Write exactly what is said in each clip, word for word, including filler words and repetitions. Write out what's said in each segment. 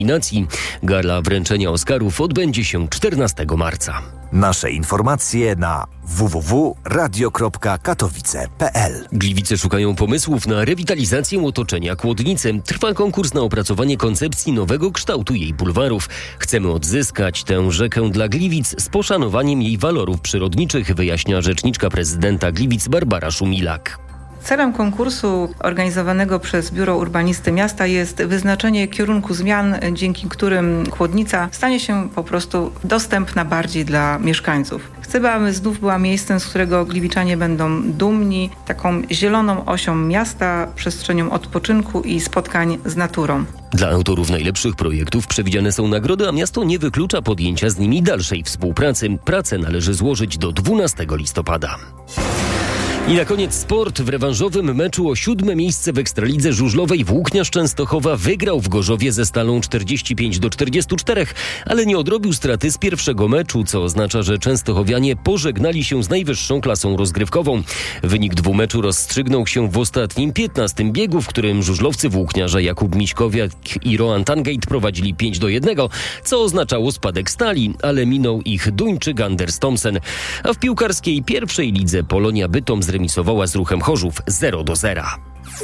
nominacji. Gala wręczenia Oscarów odbędzie się czternastego marca. Nasze informacje na w w w kropka radio kropka katowice kropka p l. Gliwice szukają pomysłów na rewitalizację otoczenia Kłodnicy. Trwa konkurs na opracowanie koncepcji nowego kształtu jej bulwarów. Chcemy odzyskać tę rzekę dla Gliwic z poszanowaniem jej walorów przyrodniczych, wyjaśnia rzeczniczka prezydenta Gliwic Barbara Szumilak. Celem konkursu organizowanego przez Biuro Urbanisty Miasta jest wyznaczenie kierunku zmian, dzięki którym Kłodnica stanie się po prostu dostępna bardziej dla mieszkańców. Chcemy, aby znów była miejscem, z którego gliwiczanie będą dumni, taką zieloną osią miasta, przestrzenią odpoczynku i spotkań z naturą. Dla autorów najlepszych projektów przewidziane są nagrody, a miasto nie wyklucza podjęcia z nimi dalszej współpracy. Pracę należy złożyć do dwunastego listopada. I na koniec sport. W rewanżowym meczu o siódme miejsce w Ekstralidze Żużlowej Włókniarz Częstochowa wygrał w Gorzowie ze Stalą czterdzieści pięć do czterdziestu czterech, ale nie odrobił straty z pierwszego meczu, co oznacza, że częstochowianie pożegnali się z najwyższą klasą rozgrywkową. Wynik dwumeczu rozstrzygnął się w ostatnim piętnastym biegu, w którym żużlowcy Włókniarza Jakub Miśkowiak i Roan Tangate prowadzili pięć do jednego, co oznaczało spadek Stali, ale minął ich Duńczyk Anders Thomsen. A w piłkarskiej pierwszej lidze Polonia Bytom zremisowała z Ruchem Chorzów zero do zera.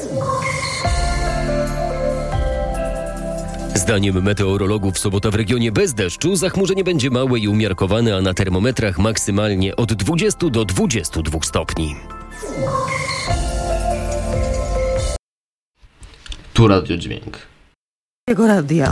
Zdaniem meteorologów sobota w regionie bez deszczu, zachmurzenie będzie małe i umiarkowane, a na termometrach maksymalnie od dwudziestu do dwudziestu dwóch stopni. Tu Radio Dźwięk. Jego radia.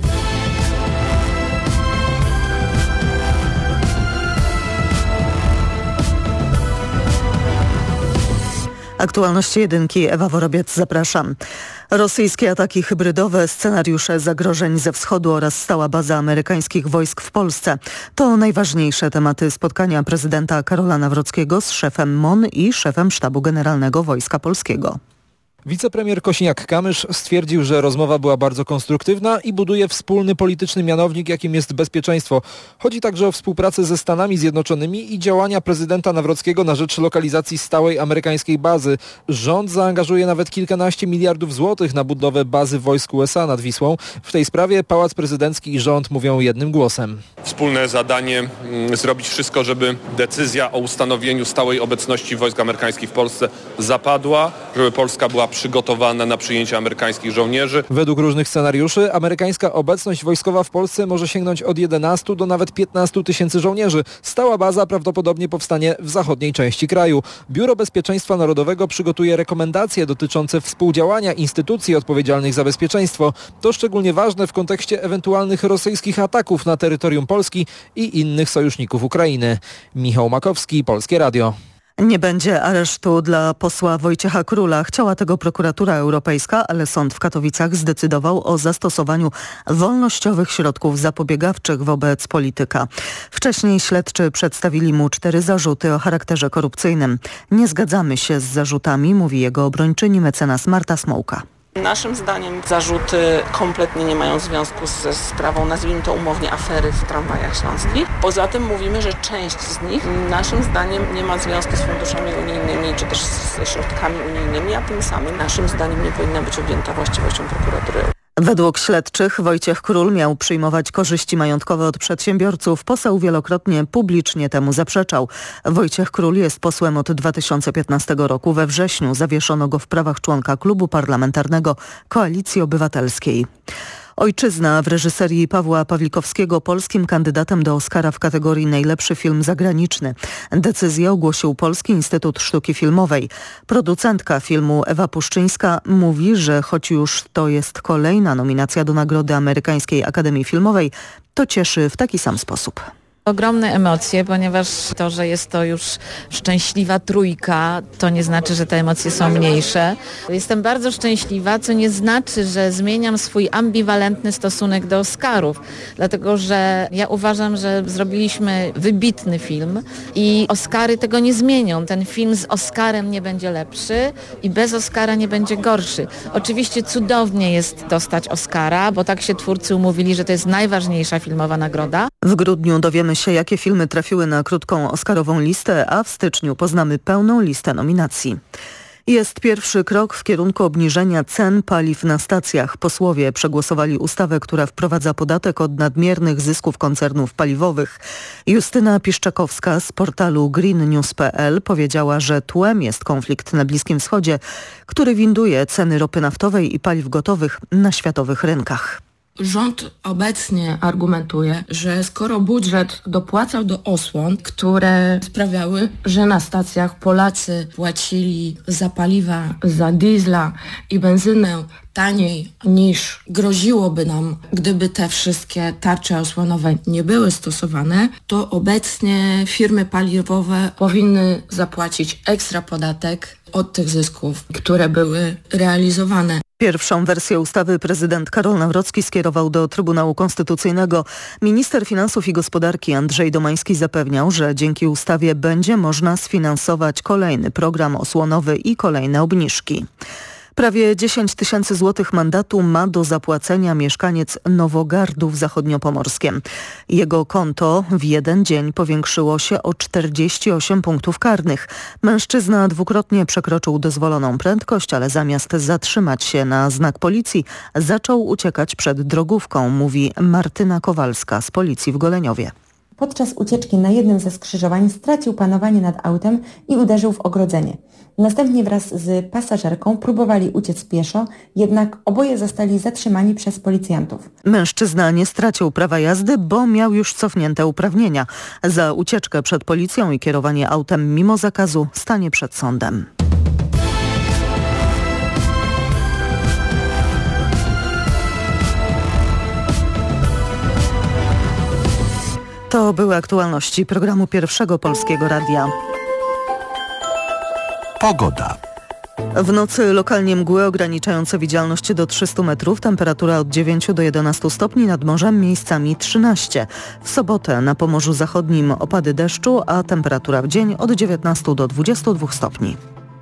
Aktualności jedynki, Ewa Worobiec, zapraszam. Rosyjskie ataki hybrydowe, scenariusze zagrożeń ze wschodu oraz stała baza amerykańskich wojsk w Polsce. To najważniejsze tematy spotkania prezydenta Karola Nawrockiego z szefem M O N i szefem Sztabu Generalnego Wojska Polskiego. Wicepremier Kosiniak-Kamysz stwierdził, że rozmowa była bardzo konstruktywna i buduje wspólny polityczny mianownik, jakim jest bezpieczeństwo. Chodzi także o współpracę ze Stanami Zjednoczonymi i działania prezydenta Nawrockiego na rzecz lokalizacji stałej amerykańskiej bazy. Rząd zaangażuje nawet kilkanaście miliardów złotych na budowę bazy wojsk U S A nad Wisłą. W tej sprawie Pałac Prezydencki i rząd mówią jednym głosem. Wspólne zadanie mm, zrobić wszystko, żeby decyzja o ustanowieniu stałej obecności wojsk amerykańskich w Polsce zapadła, żeby Polska była przygotowana na przyjęcie amerykańskich żołnierzy. Według różnych scenariuszy amerykańska obecność wojskowa w Polsce może sięgnąć od jedenastu do nawet piętnastu tysięcy żołnierzy. Stała baza prawdopodobnie powstanie w zachodniej części kraju. Biuro Bezpieczeństwa Narodowego przygotuje rekomendacje dotyczące współdziałania instytucji odpowiedzialnych za bezpieczeństwo. To szczególnie ważne w kontekście ewentualnych rosyjskich ataków na terytorium Polski i innych sojuszników Ukrainy. Michał Makowski, Polskie Radio. Nie będzie aresztu dla posła Wojciecha Króla. Chciała tego prokuratura europejska, ale sąd w Katowicach zdecydował o zastosowaniu wolnościowych środków zapobiegawczych wobec polityka. Wcześniej śledczy przedstawili mu cztery zarzuty o charakterze korupcyjnym. Nie zgadzamy się z zarzutami, mówi jego obrończyni mecenas Marta Smołka. Naszym zdaniem zarzuty kompletnie nie mają związku ze sprawą, nazwijmy to umownie, afery w tramwajach śląskich. Poza tym mówimy, że część z nich naszym zdaniem nie ma związku z funduszami unijnymi czy też ze środkami unijnymi, a tym samym naszym zdaniem nie powinna być objęta właściwością prokuratury. Według śledczych Wojciech Król miał przyjmować korzyści majątkowe od przedsiębiorców. Poseł wielokrotnie publicznie temu zaprzeczał. Wojciech Król jest posłem od dwa tysiące piętnastego roku. We wrześniu zawieszono go w prawach członka klubu parlamentarnego Koalicji Obywatelskiej. Ojczyzna w reżyserii Pawła Pawlikowskiego polskim kandydatem do Oscara w kategorii najlepszy film zagraniczny. Decyzję ogłosił Polski Instytut Sztuki Filmowej. Producentka filmu Ewa Puszczyńska mówi, że choć już to jest kolejna nominacja do Nagrody Amerykańskiej Akademii Filmowej, to cieszy w taki sam sposób. Ogromne emocje, ponieważ to, że jest to już szczęśliwa trójka, to nie znaczy, że te emocje są mniejsze. Jestem bardzo szczęśliwa, co nie znaczy, że zmieniam swój ambiwalentny stosunek do Oscarów, dlatego że ja uważam, że zrobiliśmy wybitny film i Oscary tego nie zmienią. Ten film z Oscarem nie będzie lepszy i bez Oscara nie będzie gorszy. Oczywiście cudownie jest dostać Oscara, bo tak się twórcy umówili, że to jest najważniejsza filmowa nagroda. W grudniu dowiemy się, jakie filmy trafiły na krótką oscarową listę, a w styczniu poznamy pełną listę nominacji. Jest pierwszy krok w kierunku obniżenia cen paliw na stacjach. Posłowie przegłosowali ustawę, która wprowadza podatek od nadmiernych zysków koncernów paliwowych. Justyna Piszczakowska z portalu green news kropka p l powiedziała, że tłem jest konflikt na Bliskim Wschodzie, który winduje ceny ropy naftowej i paliw gotowych na światowych rynkach. Rząd obecnie argumentuje, że skoro budżet dopłacał do osłon, które sprawiały, że na stacjach Polacy płacili za paliwa, za diesla i benzynę taniej niż groziłoby nam, gdyby te wszystkie tarcze osłonowe nie były stosowane, to obecnie firmy paliwowe powinny zapłacić ekstra podatek od tych zysków, które były realizowane. Pierwszą wersję ustawy prezydent Karol Nawrocki skierował do Trybunału Konstytucyjnego. Minister Finansów i Gospodarki Andrzej Domański zapewniał, że dzięki ustawie będzie można sfinansować kolejny program osłonowy i kolejne obniżki. Prawie dziesięć tysięcy złotych mandatu ma do zapłacenia mieszkaniec Nowogardów Zachodniopomorskiem. Jego konto w jeden dzień powiększyło się o czterdzieści osiem punktów karnych. Mężczyzna dwukrotnie przekroczył dozwoloną prędkość, ale zamiast zatrzymać się na znak policji, zaczął uciekać przed drogówką, mówi Martyna Kowalska z policji w Goleniowie. Podczas ucieczki na jednym ze skrzyżowań stracił panowanie nad autem i uderzył w ogrodzenie. Następnie wraz z pasażerką próbowali uciec pieszo, jednak oboje zostali zatrzymani przez policjantów. Mężczyzna nie stracił prawa jazdy, bo miał już cofnięte uprawnienia. Za ucieczkę przed policją i kierowanie autem mimo zakazu stanie przed sądem. To były aktualności programu Pierwszego Polskiego Radia. Pogoda. W nocy lokalnie mgły ograniczające widzialność do trzystu metrów, temperatura od dziewięciu do jedenastu stopni, nad morzem miejscami trzynaście. W sobotę na Pomorzu Zachodnim opady deszczu, a temperatura w dzień od dziewiętnastu do dwudziestu dwóch stopni.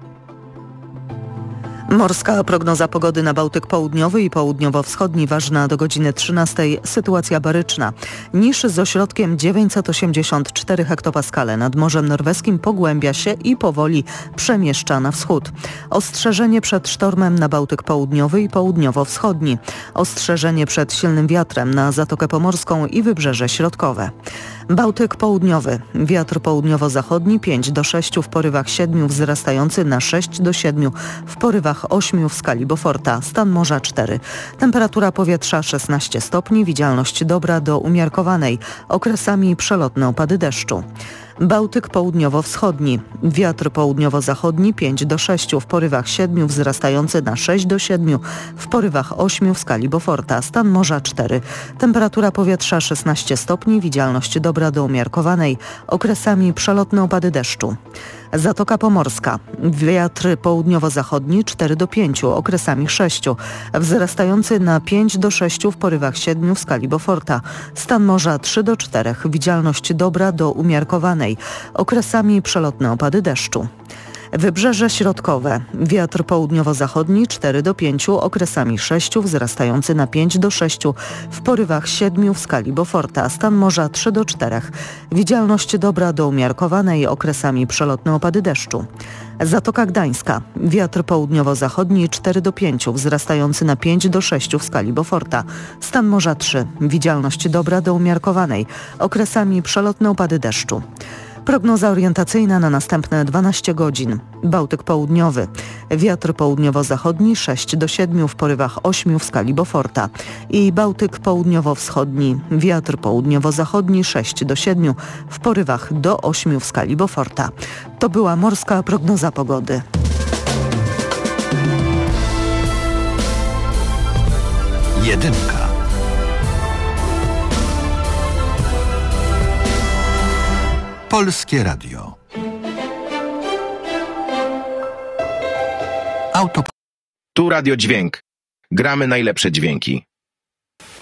Morska prognoza pogody na Bałtyk Południowy i Południowo-Wschodni ważna do godziny trzynastej. Sytuacja baryczna. Niż z ośrodkiem dziewięćset osiemdziesiąt cztery hektopaskale nad Morzem Norweskim pogłębia się i powoli przemieszcza na wschód. Ostrzeżenie przed sztormem na Bałtyk Południowy i Południowo-Wschodni. Ostrzeżenie przed silnym wiatrem na Zatokę Pomorską i Wybrzeże Środkowe. Bałtyk Południowy. Wiatr południowo-zachodni pięć do sześciu, w porywach siedmiu wzrastający na sześć do siedmiu, w porywach ośmiu w skali Beauforta. Stan morza cztery. Temperatura powietrza szesnaście stopni, widzialność dobra do umiarkowanej. Okresami przelotne opady deszczu. Bałtyk południowo-wschodni. Wiatr południowo-zachodni pięć do sześciu, w porywach siedmiu wzrastający na sześć do siedmiu, w porywach ośmiu w skali Beauforta. Stan morza cztery. Temperatura powietrza szesnaście stopni, widzialność dobra do umiarkowanej. Okresami przelotne opady deszczu. Zatoka Pomorska. Wiatr południowo-zachodni cztery do pięciu, okresami sześciu. Wzrastający na pięć do sześciu, w porywach siedmiu w skali Beauforta. Stan morza trzy do czterech, widzialność dobra do umiarkowanej. Okresami przelotne opady deszczu. Wybrzeże Środkowe. Wiatr południowo-zachodni cztery do pięciu, okresami sześciu, wzrastający na pięć do sześciu, w porywach siedmiu w skali Beauforta. Stan morza trzy do czterech. Widzialność dobra do umiarkowanej, okresami przelotne opady deszczu. Zatoka Gdańska. Wiatr południowo-zachodni cztery do pięciu, wzrastający na pięć do sześciu w skali Beauforta. Stan morza trzy. Widzialność dobra do umiarkowanej, okresami przelotne opady deszczu. Prognoza orientacyjna na następne dwanaście godzin. Bałtyk Południowy. Wiatr południowo-zachodni sześć do siedmiu, w porywach ośmiu w skali Beauforta. I Bałtyk Południowo-Wschodni. Wiatr południowo-zachodni sześć do siedmiu, w porywach do ośmiu w skali Beauforta. To była morska prognoza pogody. Jedynka. Polskie Radio. Auto. Tu Radio Dźwięk. Gramy najlepsze dźwięki.